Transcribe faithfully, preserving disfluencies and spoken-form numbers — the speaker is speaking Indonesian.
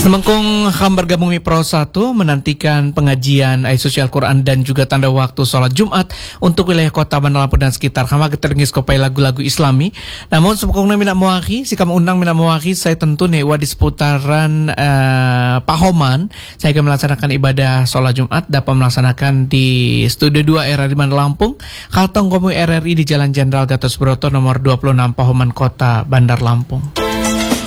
Semengkung ham bergabung di Pro satu menantikan pengajian ayat suci Al-Quran dan juga tanda waktu sholat Jumat untuk wilayah kota Bandar Lampung dan sekitar. Hama keterengis kopai lagu-lagu Islami. Namun semengkungnya minat mewaki, si kamu undang minat mewaki, saya tentu nih di seputaran uh, Pahoman. Saya akan melaksanakan ibadah sholat Jumat dapat melaksanakan di Studio dua R R I Bandar Lampung. Kaltong Komu R R I di Jalan Jenderal Gatot Subroto nomor dua puluh enam Pahoman Kota Bandar Lampung.